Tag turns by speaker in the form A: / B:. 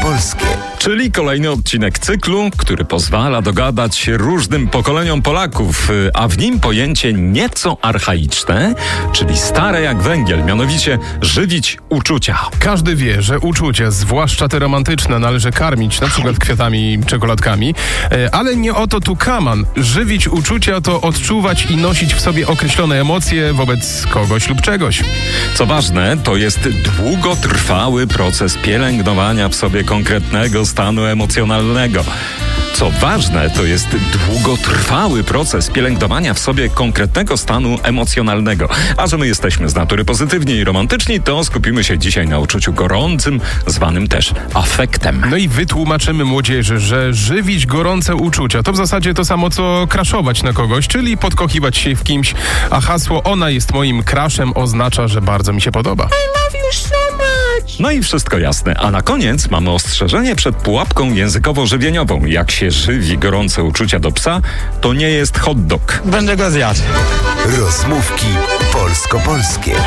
A: Polsko-polskie.
B: Czyli kolejny odcinek cyklu, który pozwala dogadać się różnym pokoleniom Polaków, a w nim pojęcie nieco archaiczne, czyli stare jak węgiel, mianowicie żywić uczucia.
C: Każdy wie, że uczucia, zwłaszcza te romantyczne, należy karmić, na przykład kwiatami, czekoladkami, ale nie o to tu kaman. Żywić uczucia to odczuwać i nosić w sobie określone emocje wobec kogoś lub czegoś.
B: Co ważne, to jest długotrwały proces pielęgnowania w sobie konkretnego stanu emocjonalnego. Co ważne, to jest długotrwały proces pielęgnowania w sobie konkretnego stanu emocjonalnego. A że my jesteśmy z natury pozytywni i romantyczni, to skupimy się dzisiaj na uczuciu gorącym, zwanym też afektem.
C: No i wytłumaczymy młodzieży, że żywić gorące uczucia to w zasadzie to samo, co crushować na kogoś, czyli podkochiwać się w kimś, a hasło "ona jest moim crushem" oznacza, że bardzo mi się podoba.
B: No i wszystko jasne. A na koniec mamy ostrzeżenie przed pułapką językowo-żywieniową. Jak się żywi gorące uczucia do psa, to nie jest hot dog.
D: Będę go zjadł.
A: Rozmówki polsko-polskie.